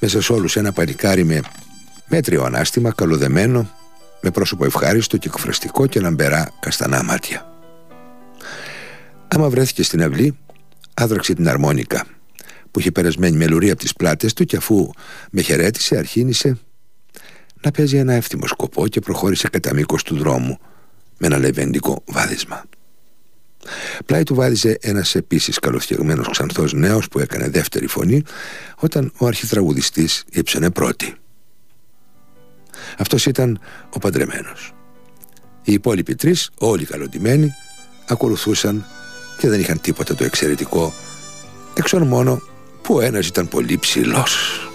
Μέσα σε όλους ένα παλικάρι με μέτριο ανάστημα, καλοδεμένο, με πρόσωπο ευχάριστο και εκφραστικό και λαμπερά καστανά μάτια. Άμα βρέθηκε στην αυλή, άδραξε την αρμόνικα που είχε περασμένη με λουρί από τις πλάτες του και αφού με χαιρέτησε αρχίνησε να παίζει ένα εύθυμο σκοπό και προχώρησε κατά μήκος του δρόμου με ένα λεβεντικό βάδισμα. Πλάι του βάδιζε ένας επίσης καλοφτιαγμένος ξανθός νέος που έκανε δεύτερη φωνή όταν ο αρχιτραγουδιστής ύψωνε πρώτη. Αυτός ήταν ο παντρεμένος. Οι υπόλοιποι τρεις, όλοι καλοντημένοι, ακολουθούσαν και δεν είχαν τίποτα το εξαιρετικό, έξω μόνο που ο ένας ήταν πολύ ψηλός.